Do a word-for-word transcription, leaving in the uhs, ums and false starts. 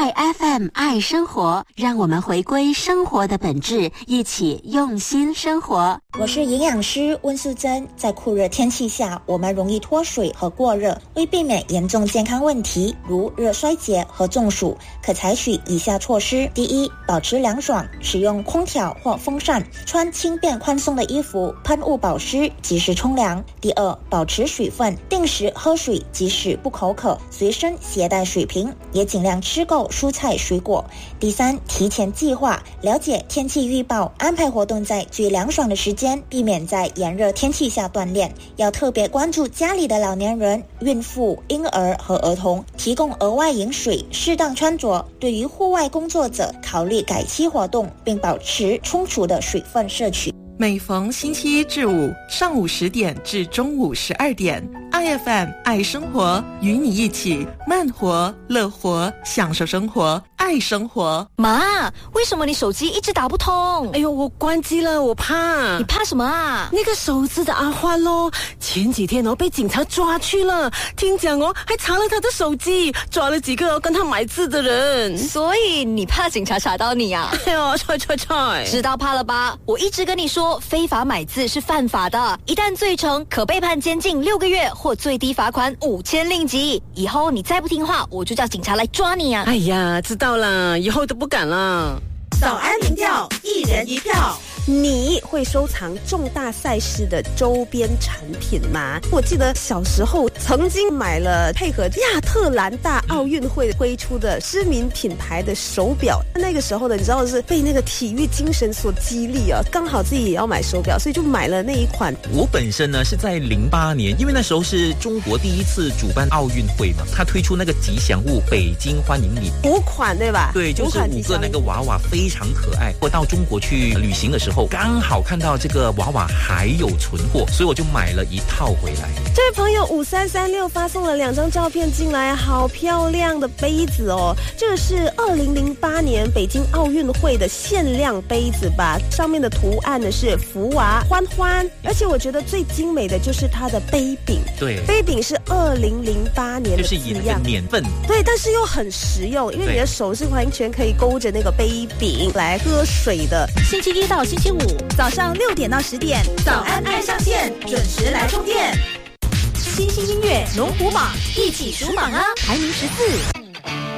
爱 F M 爱生活，让我们回归生活的本质，一起用心生活。 我是营养师温素珍。在酷热天气下，我们容易脱水和过热，为避免严重健康问题如热衰竭和中暑，可采取以下措施。第一，保持凉爽，使用空调或风扇，穿轻便宽松的衣服，喷雾保湿，及时冲凉。第二，保持水分，定时喝水，即使不口渴，随身携带水瓶，也尽量吃够蔬菜水果。第三，提前计划，了解天气预报，安排活动在最凉爽的时间，避免在炎热天气下锻炼。要特别关注家里的老年人、孕妇、婴儿和儿童，提供额外饮水，适当穿着。对于户外工作者，考虑改期活动，并保持充足的水分摄取。 每逢星期一至五上午十点至中午十二点， I F M 爱生活，与你一起慢活乐活，享受生活，爱生活。 妈，为什么你手机一直打不通？ 哎呦，我关机了，我怕。 你怕什么啊？ 那个手指的阿欢咯，前几天哦被警察抓去了，听讲哦还查了他的手机，抓了几个哦跟他买字的人。 所以你怕警察查到你啊？ 哎呦，踹踹踹！ 知道怕了吧？我一直跟你说，非法买字是犯法的，一旦罪成，可被判监禁六个月或最低罚款五千令吉。以后你再不听话，我就叫警察来抓你啊！ 哎呀，知道了，以后都不敢了。 早安民调，一人一票。 你会收藏重大赛事的周边产品吗？我记得小时候曾经买了配合亚特兰大奥运会推出的知名品牌的手表，那个时候呢，你知道是被那个体育精神所激励啊，刚好自己也要买手表，所以就买了那一款。 我本身呢是在零八年，因为那时候是中国第一次主办奥运会嘛，他推出那个吉祥物北京欢迎礼五款，对吧？ 对，就是五个那个娃娃非常可爱。我到中国去旅行的时候，刚好看到这个娃娃还有存货，所以我就买了一套回来。 这位朋友五三三六发送了两张照片进来，好漂亮的杯子哦！这是二零零八年北京奥运会的限量杯子吧？上面的图案呢是福娃欢欢，而且我觉得最精美的就是它的杯柄。 对， 杯柄是二零零八年的字样， 就是以那个年份。 对，但是又很实用，因为你的手是完全可以勾着那个杯柄来喝水的。 星期一到星期五早上六点到十点，早安爱上线，准时来充电。新兴音乐龙虎榜，一起数榜啊，排名十四。